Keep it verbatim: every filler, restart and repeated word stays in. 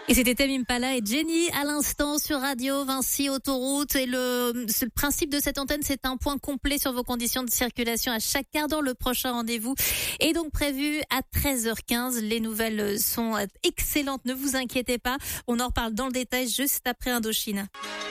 Et c'était Tame Impala et Jenny à l'instant sur Radio Vinci Autoroute. Et le, le principe de cette antenne, c'est un point complet sur vos conditions de circulation à chaque quart d'heure. Le prochain rendez-vous est donc prévu à treize heures quinze. Les nouvelles sont excellentes, ne vous inquiétez pas. On en reparle dans le détail juste après Indochine.